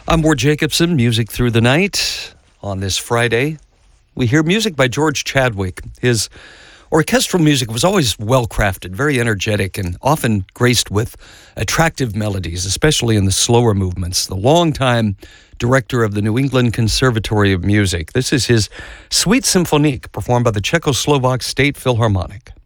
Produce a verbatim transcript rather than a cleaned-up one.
I'm Ward Jacobson, Music Through the Night. On this Friday, we hear music by George Chadwick. His orchestral music was always well-crafted, very energetic, and often graced with attractive melodies, especially in the slower movements. The longtime director of the New England Conservatory of Music. This is his Suite Symphonique, performed by the Czechoslovak State Philharmonic.